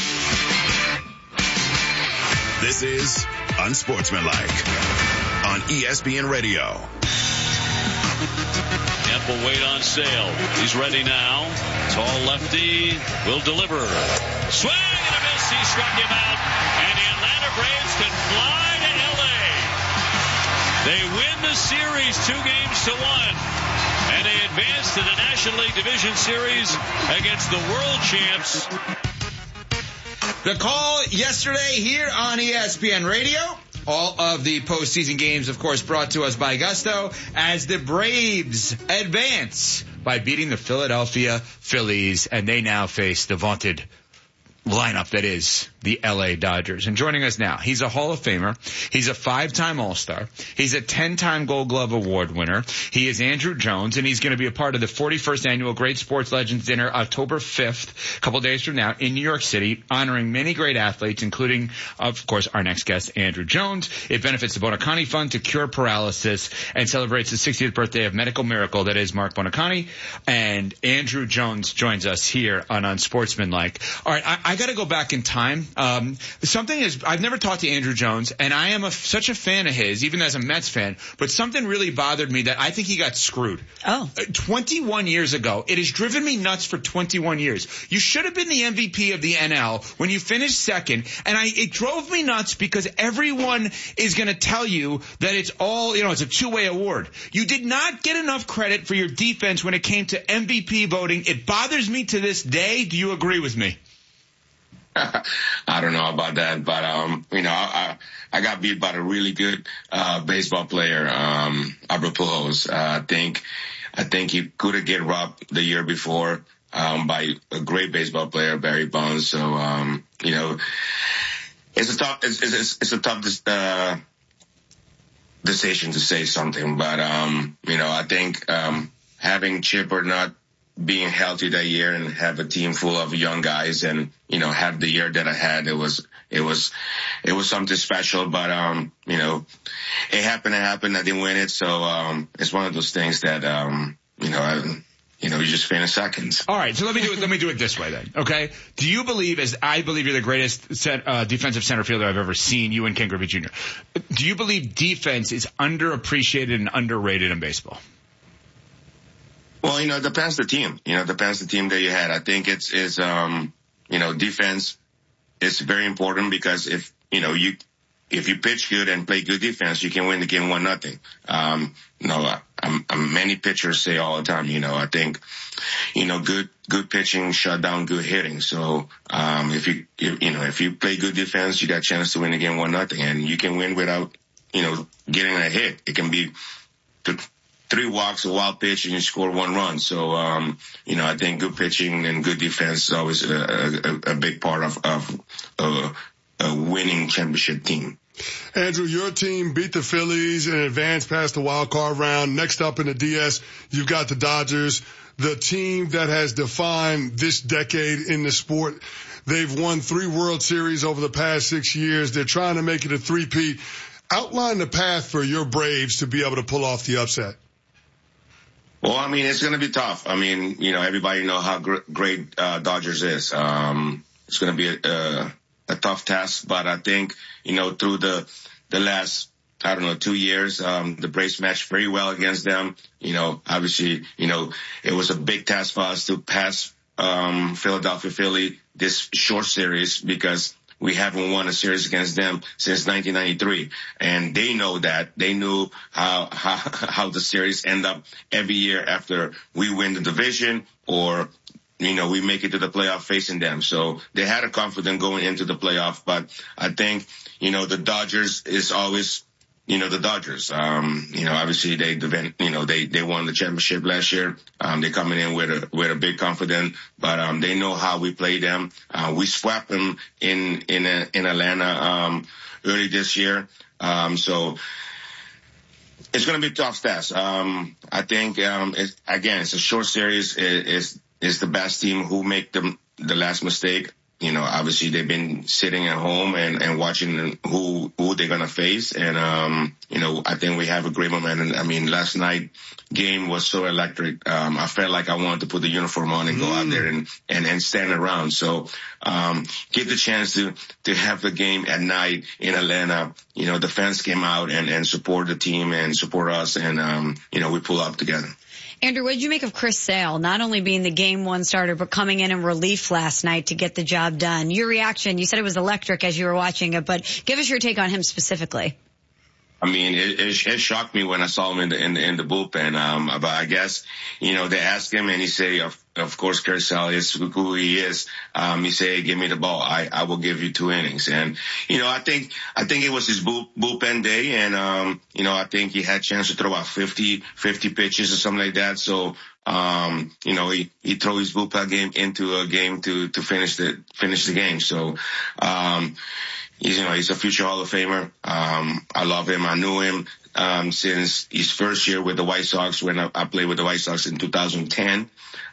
This is Unsportsmanlike on ESPN Radio. Yep, lineup will wait on Sale. He's ready now. Tall lefty will deliver. Swing and a miss. He struck him out. And the Atlanta Braves can fly to L.A. They win the series 2-1. And they advance to the National League Division Series against the world champs. The call yesterday here on ESPN Radio. All of the postseason games, of course, brought to us by Gusto as the Braves advance by beating the Philadelphia Phillies, and they now face the vaunted lineup that is the LA Dodgers. And joining us now, he's a Hall of Famer. He's a 5-time All-Star. He's a 10-time Gold Glove Award winner. He is Andruw Jones, and he's going to be a part of the 41st annual Great Sports Legends Dinner October 5th, a couple days from now, in New York City, honoring many great athletes, including, of course, our next guest, Andruw Jones. It benefits the Bonacani Fund to cure paralysis and celebrates the 60th birthday of medical miracle that is Mark Bonacani. And Andruw Jones joins us here on Unsportsmanlike. All right, I got to go back in time. Something is, I've never talked to Andruw Jones, and I am such a fan of his, even as a Mets fan, but something really bothered me that I think he got screwed. 21 years ago. It has driven me nuts for 21 years. You should have been the MVP of the NL when you finished second, and it drove me nuts because everyone is going to tell you that it's all, it's a two-way award. You did not get enough credit for your defense when it came to MVP voting. It bothers me to this day. Do you agree with me? I don't know about that, but, I got beat by a really good, baseball player, Albert Pujols. I think he could have get robbed the year before, by a great baseball player, Barry Bonds. So, it's a tough, decision to say something, but, I think, having Chip or not being healthy that year and have a team full of young guys and, have the year that I had, it was something special, but, it happened. I didn't win it. So, it's one of those things that, you just finish seconds. All right. So let me do it this way then. Okay. Do you believe, as I believe you're the greatest defensive center fielder I've ever seen, you and Ken Griffey Jr. Do you believe defense is underappreciated and underrated in baseball? Well, it depends the team. Depends the team that you had. I think it's defense is very important because if you pitch good and play good defense, you can win the game 1-0. Many pitchers say all the time, I think, good pitching shut down good hitting. So, if you play good defense, you got a chance to win the game 1-0, and you can win without, getting a hit. It can be 3 walks, a wild pitch, and you score 1 run. So, I think good pitching and good defense is always a big part of a winning championship team. Andruw, your team beat the Phillies and advanced past the wild card round. Next up in the DS, you've got the Dodgers, the team that has defined this decade in the sport. They've won 3 World Series over the past 6 years. They're trying to make it a three-peat. Outline the path for your Braves to be able to pull off the upset. Well, it's going to be tough. Everybody know how great Dodgers is. It's going to be a tough task, but I think, through the last, 2 years, the Braves matched very well against them. Obviously, it was a big task for us to pass, Philadelphia Philly this short series because we haven't won a series against them since 1993. And they know that. They knew how the series end up every year after we win the division or, we make it to the playoff facing them. So they had a confidence going into the playoff. But I think, the Dodgers is always, the Dodgers. Obviously they won the championship last year. They're coming in with a big confidence, but, they know how we play them. We swept them in Atlanta, early this year. So it's going to be a tough task. I think, it's a short series. It's the best team who make the last mistake. Obviously they've been sitting at home and watching who they're going to face. And, I think we have a great momentum. Last night game was so electric. I felt like I wanted to put the uniform on and go out there and stand around. So, get the chance to have the game at night in Atlanta. The fans came out and support the team and support us. And, we pull up together. Andrew, what did you make of Chris Sale, not only being the game one starter, but coming in relief last night to get the job done? Your reaction, you said it was electric as you were watching it, but give us your take on him specifically. I mean, it shocked me when I saw him in the bullpen. But I guess, they asked him and he say, of course, Chris Sale is who he is. He said, hey, give me the ball. I will give you 2 innings. And, I think it was his bullpen day. And, I think he had a chance to throw out 50 pitches or something like that. So, he throw his bullpen game into a game to finish the game. So, he's a future Hall of Famer. I love him. I knew him since his first year with the White Sox when I played with the White Sox in 2010.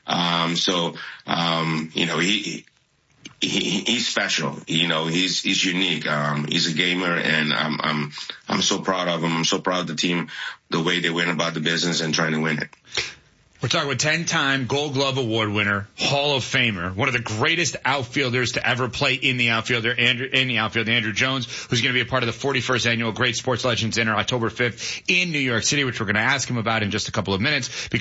He's special. He's unique. He's a gamer, and I'm so proud of him. I'm so proud of the team, the way they went about the business and trying to win it. We're talking with 10-time Gold Glove Award winner, Hall of Famer, one of the greatest outfielders to ever play in the outfield, Andrew Jones, who's going to be a part of the 41st annual Great Sports Legends Dinner October 5th in New York City, which we're going to ask him about in just a couple of minutes.